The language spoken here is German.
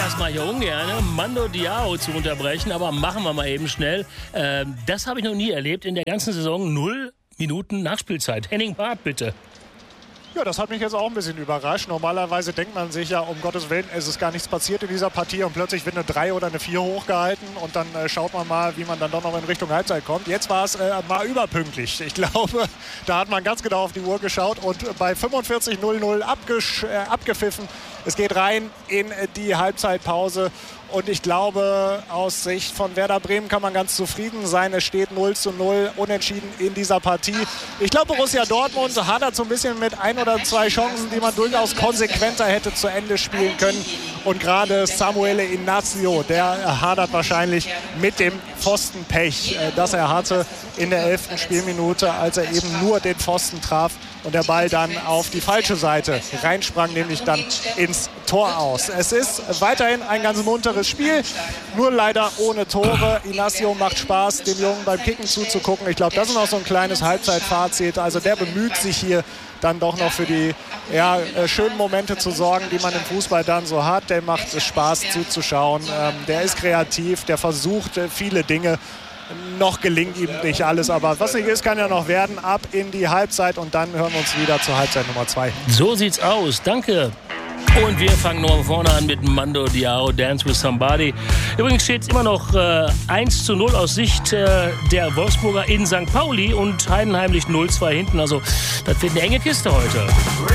Das mache ich ja ungern, Mando Diao zu unterbrechen, aber machen wir mal eben schnell. Das habe ich noch nie erlebt in der ganzen Saison. 0 Minuten Nachspielzeit. Henning Barth, bitte. Ja, das hat mich jetzt auch ein bisschen überrascht. Normalerweise denkt man sich ja, um Gottes Willen, es ist gar nichts passiert in dieser Partie und plötzlich wird eine 3 oder eine 4 hochgehalten und dann schaut man mal, wie man dann doch noch in Richtung Halbzeit kommt. Jetzt war es mal überpünktlich. Ich glaube, da hat man ganz genau auf die Uhr geschaut und bei 45:00 abgepfiffen. Es geht rein in die Halbzeitpause. Und ich glaube, aus Sicht von Werder Bremen kann man ganz zufrieden sein. Es steht 0:0 unentschieden in dieser Partie. Ich glaube, Borussia Dortmund hadert so ein bisschen mit 1 oder 2 Chancen, die man durchaus konsequenter hätte zu Ende spielen können. Und gerade Samuel Inácio, der hadert wahrscheinlich mit dem Pfostenpech, das er hatte in der 11. Spielminute, als er eben nur den Pfosten traf und der Ball dann auf die falsche Seite reinsprang, nämlich dann ins Tor aus. Es ist weiterhin ein ganz munteres Spiel, nur leider ohne Tore. Inácio macht Spaß, dem Jungen beim Kicken zuzugucken. Ich glaube, das ist noch so ein kleines Halbzeitfazit. Also der bemüht sich hier dann doch noch für die schönen Momente zu sorgen, die man im Fußball dann so hat. Der macht es Spaß zuzuschauen. Der ist kreativ, der versucht viele Dinge. Noch gelingt ihm nicht alles, aber was nicht ist, kann ja noch werden. Ab in die Halbzeit und dann hören wir uns wieder zur Halbzeit Nummer 2. So sieht's aus. Danke. Und wir fangen nochmal vorne an mit Mando Diao, Dance with Somebody. Übrigens steht es immer noch 1:0 aus Sicht der Wolfsburger in St. Pauli und Heidenheim liegt 0:2 hinten. Also das wird eine enge Kiste heute.